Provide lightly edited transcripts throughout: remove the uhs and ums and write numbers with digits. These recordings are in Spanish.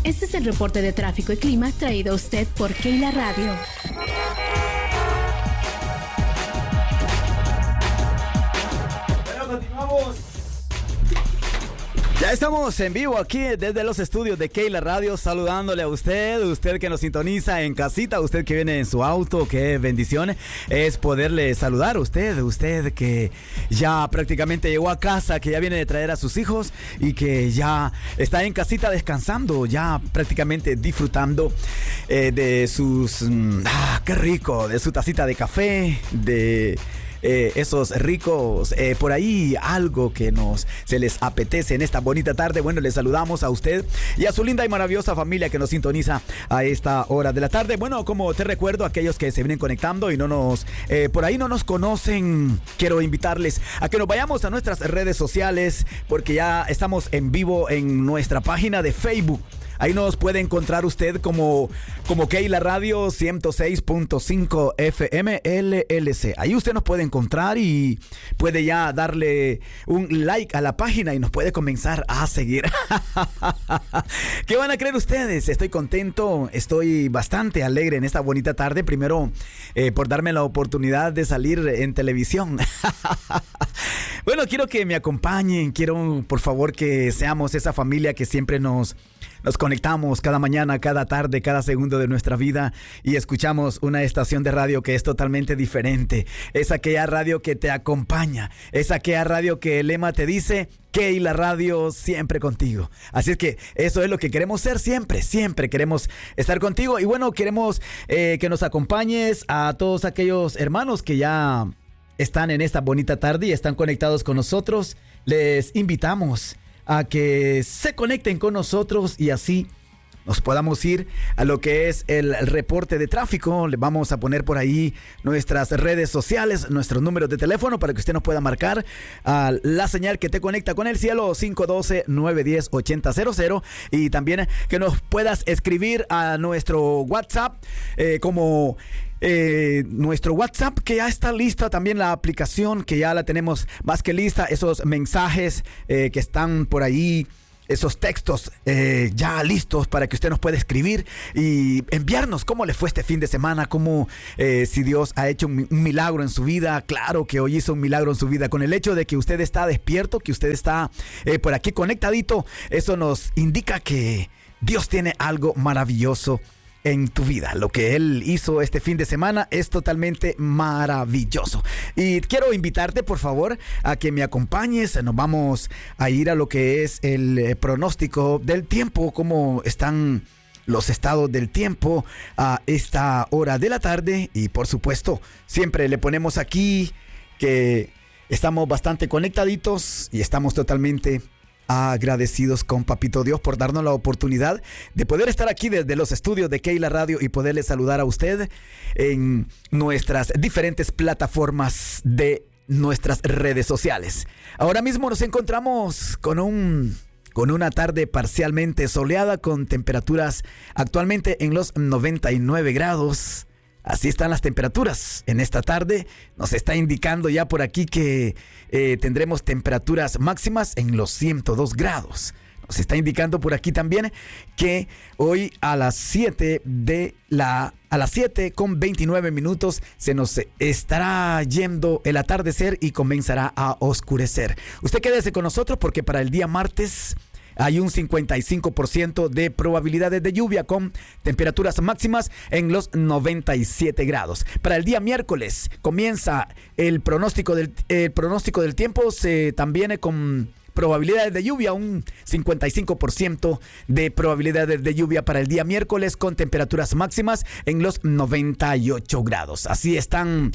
Este es el reporte de tráfico y clima traído a usted por Keila Radio. Bueno, continuamos. Ya estamos en vivo aquí desde los estudios de Keila Radio, saludándole a usted que nos sintoniza en casita, usted que viene en su auto. Qué bendición es poderle saludar a usted que ya prácticamente llegó a casa, que ya viene de traer a sus hijos y que ya está en casita descansando, ya prácticamente disfrutando de sus, qué rico, de su tacita de café, de esos ricos, por ahí algo que se les apetece en esta bonita tarde. Bueno, les saludamos a usted y a su linda y maravillosa familia que nos sintoniza a esta hora de la tarde. Bueno, como te recuerdo, aquellos que se vienen conectando y por ahí no nos conocen, quiero invitarles a que nos vayamos a nuestras redes sociales, porque ya estamos en vivo en nuestra página de Facebook. Ahí nos puede encontrar usted como Keila Radio 106.5 FM LLC. Ahí usted nos puede encontrar y puede ya darle un like a la página y nos puede comenzar a seguir. ¿Qué van a creer ustedes? Estoy contento, estoy bastante alegre en esta bonita tarde. Primero, por darme la oportunidad de salir en televisión. Bueno, quiero que me acompañen, quiero por favor que seamos esa familia que siempre nos conectamos cada mañana, cada tarde, cada segundo de nuestra vida y escuchamos una estación de radio que es totalmente diferente. Es aquella radio que te acompaña, es aquella radio que el lema te dice: Keila Radio siempre contigo. Así es que eso es lo que queremos ser siempre, siempre queremos estar contigo. Y bueno, queremos que nos acompañes a todos aquellos hermanos que ya están en esta bonita tarde y están conectados con nosotros. Les invitamos a que se conecten con nosotros y así nos podamos ir a lo que es el reporte de tráfico. Le vamos a poner por ahí nuestras redes sociales, nuestros números de teléfono para que usted nos pueda marcar a la señal que te conecta con el cielo, 512-910-8000, y también que nos puedas escribir a nuestro WhatsApp nuestro WhatsApp, que ya está lista, también la aplicación que ya la tenemos más que lista, esos mensajes que están por ahí, esos textos ya listos para que usted nos pueda escribir y enviarnos cómo le fue este fin de semana, cómo si Dios ha hecho un milagro en su vida. Claro que hoy hizo un milagro en su vida con el hecho de que usted está despierto, que usted está por aquí conectadito. Eso nos indica que Dios tiene algo maravilloso en tu vida. Lo que Él hizo este fin de semana es totalmente maravilloso. Y quiero invitarte, por favor, a que me acompañes. Nos vamos a ir a lo que es el pronóstico del tiempo, cómo están los estados del tiempo a esta hora de la tarde. Y por supuesto, siempre le ponemos aquí que estamos bastante conectaditos y estamos totalmente agradecidos con Papito Dios por darnos la oportunidad de poder estar aquí desde los estudios de Keila Radio y poderle saludar a usted en nuestras diferentes plataformas de nuestras redes sociales. Ahora mismo nos encontramos con una tarde parcialmente soleada, con temperaturas actualmente en los 99 grados. Así están las temperaturas en esta tarde. Nos está indicando ya por aquí que tendremos temperaturas máximas en los 102 grados. Nos está indicando por aquí también que hoy a las 7 con 29 minutos se nos estará yendo el atardecer y comenzará a oscurecer. Usted quédese con nosotros porque para el día martes hay un 55% de probabilidades de lluvia con temperaturas máximas en los 97 grados. Para el día miércoles comienza el pronóstico del tiempo, también con probabilidades de lluvia, un 55% de probabilidades de lluvia para el día miércoles con temperaturas máximas en los 98 grados. Así están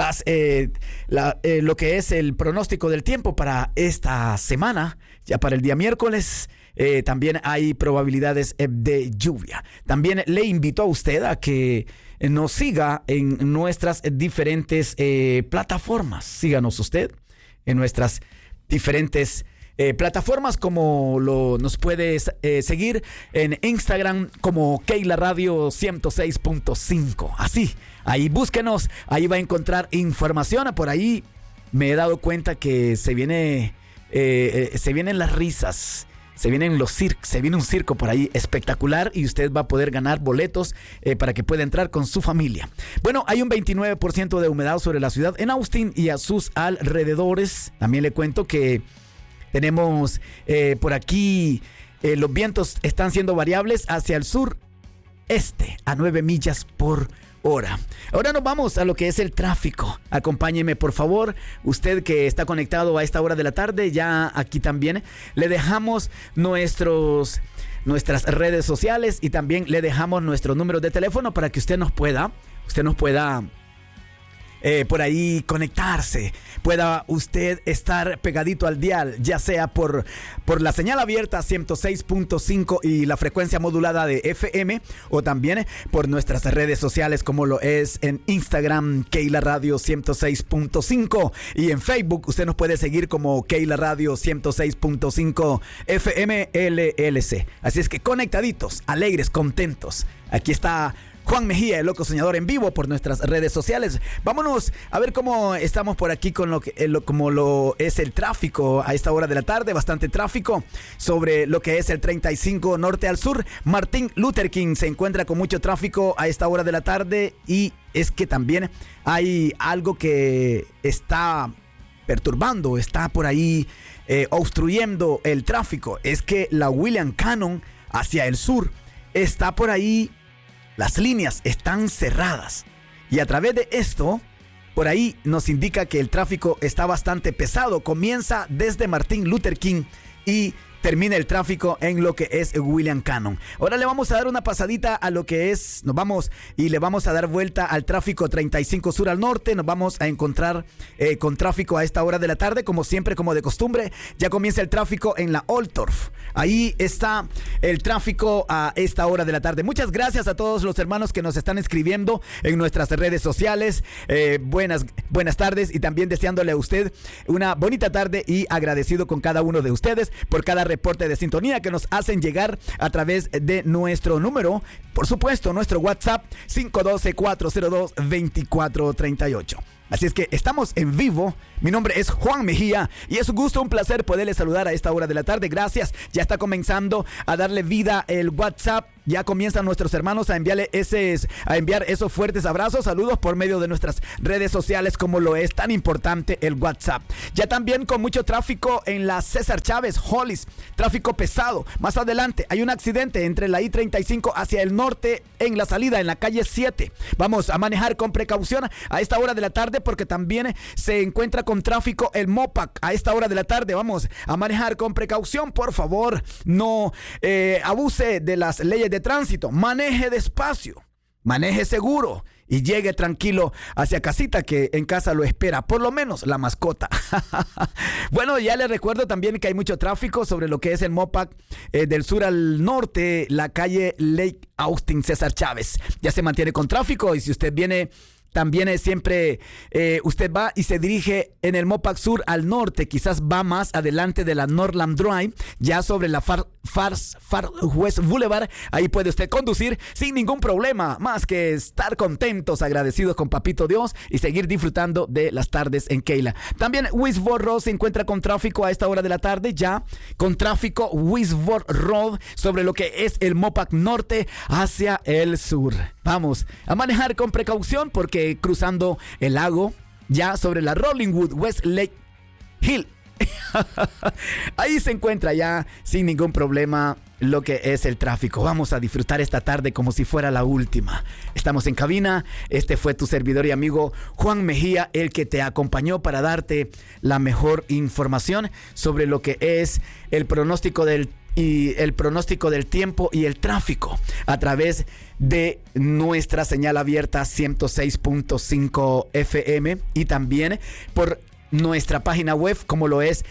lo que es el pronóstico del tiempo para esta semana. Ya para el día miércoles también hay probabilidades de lluvia. También le invito a usted a que nos siga en nuestras diferentes plataformas. Síganos usted en nuestras diferentes plataformas, como nos puede seguir en Instagram como Keila Radio 106.5. Así, ahí búsquenos, ahí va a encontrar información. Por ahí me he dado cuenta que se vienen las risas. Se viene un circo por ahí espectacular y usted va a poder ganar boletos para que pueda entrar con su familia. Bueno, hay un 29% de humedad sobre la ciudad en Austin y a sus alrededores. También le cuento que tenemos por aquí los vientos están siendo variables hacia el sureste a 9 millas por hora. Ahora nos vamos a lo que es el tráfico. Acompáñeme, por favor. Usted que está conectado a esta hora de la tarde, ya aquí también le dejamos nuestras redes sociales y también le dejamos nuestros números de teléfono para que usted nos pueda por ahí conectarse, pueda usted estar pegadito al dial, ya sea por la señal abierta 106.5 y la frecuencia modulada de FM, o también por nuestras redes sociales como lo es en Instagram, Keila Radio 106.5, y en Facebook usted nos puede seguir como Keila Radio 106.5 FM LLC. Así es que conectaditos, alegres, contentos. Aquí está Juan Mejía, el loco soñador, en vivo por nuestras redes sociales. Vámonos a ver cómo estamos por aquí con como lo es el tráfico a esta hora de la tarde. Bastante tráfico sobre lo que es el 35 norte al sur. Martin Luther King se encuentra con mucho tráfico a esta hora de la tarde, y es que también hay algo que está perturbando, está por ahí obstruyendo el tráfico. Es que la William Cannon hacia el sur está por ahí. Las líneas están cerradas y a través de esto, por ahí nos indica que el tráfico está bastante pesado. Comienza desde Martin Luther King y termina el tráfico en lo que es William Cannon. Ahora le vamos a dar una pasadita a lo que es, nos vamos y le vamos a dar vuelta al tráfico 35 sur al norte. Nos vamos a encontrar con tráfico a esta hora de la tarde, como siempre, como de costumbre. Ya comienza el tráfico en la Oldorf. Ahí está el tráfico a esta hora de la tarde. Muchas gracias a todos los hermanos que nos están escribiendo en nuestras redes sociales. Buenas tardes, y también deseándole a usted una bonita tarde y agradecido con cada uno de ustedes por cada reporte de sintonía que nos hacen llegar a través de nuestro número, por supuesto, nuestro WhatsApp 512-402-2438. Así es que estamos en vivo. Mi nombre es Juan Mejía y es un gusto, un placer poderle saludar a esta hora de la tarde. Gracias. Ya está comenzando a darle vida el WhatsApp. Ya comienzan nuestros hermanos a enviar esos fuertes abrazos, saludos por medio de nuestras redes sociales, como lo es tan importante el WhatsApp. Ya también con mucho tráfico en la César Chávez, Hollis, tráfico pesado. Más adelante hay un accidente entre la I-35 hacia el norte en la salida en la calle 7. Vamos a manejar con precaución a esta hora de la tarde, porque también se encuentra con tráfico el Mopac a esta hora de la tarde. Vamos a manejar con precaución, por favor. No abuse de las leyes de tránsito. Maneje despacio, maneje seguro y llegue tranquilo hacia casita, que en casa lo espera, por lo menos la mascota. Bueno, ya les recuerdo también que hay mucho tráfico sobre lo que es el Mopac del sur al norte, la calle Lake Austin César Chávez. Ya se mantiene con tráfico, y si usted viene también siempre, usted va y se dirige en el Mopac Sur al norte, quizás va más adelante de la Northland Drive, ya sobre la Far West Boulevard. Ahí puede usted conducir sin ningún problema, más que estar contentos, agradecidos con Papito Dios y seguir disfrutando de las tardes en Keila. También Wisborne Road se encuentra con tráfico a esta hora de la tarde, ya con tráfico Wisborne Road sobre lo que es el Mopac Norte hacia el sur. Vamos a manejar con precaución, porque cruzando el lago, ya sobre la Rollingwood West Lake Hill, ahí se encuentra ya sin ningún problema lo que es el tráfico. Vamos a disfrutar esta tarde como si fuera la última. Estamos en cabina. Este fue tu servidor y amigo Juan Mejía, el que te acompañó para darte la mejor información sobre lo que es el pronóstico del tiempo y el tráfico a través de nuestra señal abierta 106.5 FM, y también por nuestra página web, como lo es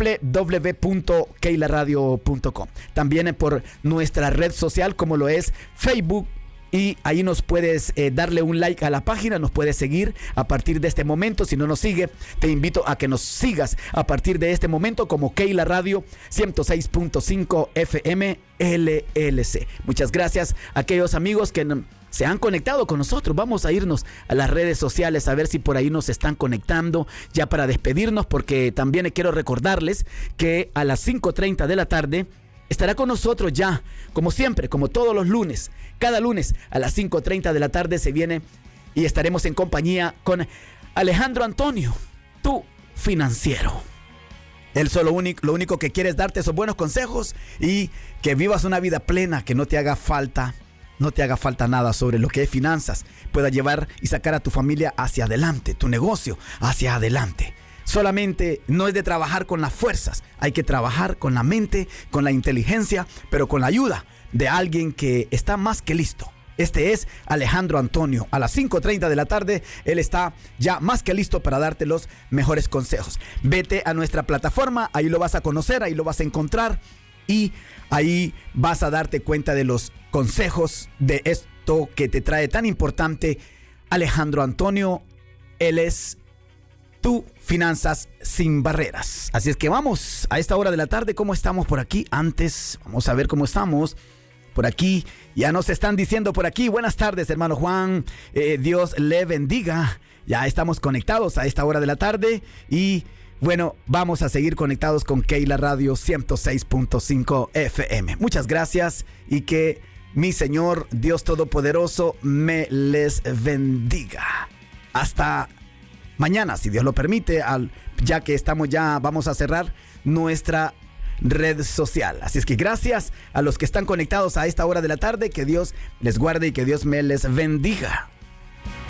www.keilaradio.com. También por nuestra red social, como lo es Facebook, y ahí nos puedes darle un like a la página, nos puedes seguir a partir de este momento. Si no nos sigue, te invito a que nos sigas a partir de este momento como Keila Radio 106.5 FM LLC. Muchas gracias a aquellos amigos que se han conectado con nosotros. Vamos a irnos a las redes sociales a ver si por ahí nos están conectando ya para despedirnos, porque también quiero recordarles que a las 5:30 de la tarde estará con nosotros ya, como siempre, como todos los lunes. Cada lunes a las 5:30 de la tarde se viene y estaremos en compañía con Alejandro Antonio, tu financiero. Él lo único que quiere es darte esos buenos consejos y que vivas una vida plena, que no te haga falta nada sobre lo que es finanzas. Pueda llevar y sacar a tu familia hacia adelante, tu negocio hacia adelante. Solamente no es de trabajar con las fuerzas, hay que trabajar con la mente, con la inteligencia, pero con la ayuda de alguien que está más que listo. Este es Alejandro Antonio. A las 5:30 de la tarde, él está ya más que listo para darte los mejores consejos. Vete a nuestra plataforma, ahí lo vas a conocer, ahí lo vas a encontrar y ahí vas a darte cuenta de los consejos de esto que te trae tan importante Alejandro Antonio. Él es tu Finanzas Sin Barreras. Así es que vamos a esta hora de la tarde. ¿Cómo estamos por aquí? Antes, vamos a ver cómo estamos. Por aquí, ya nos están diciendo por aquí, buenas tardes, hermano Juan, Dios le bendiga. Ya estamos conectados a esta hora de la tarde y bueno, vamos a seguir conectados con Keila Radio 106.5 FM. Muchas gracias y que mi Señor Dios Todopoderoso me les bendiga. Hasta mañana, si Dios lo permite, ya que vamos a cerrar nuestra red social. Así es que gracias a los que están conectados a esta hora de la tarde, que Dios les guarde y que Dios me les bendiga.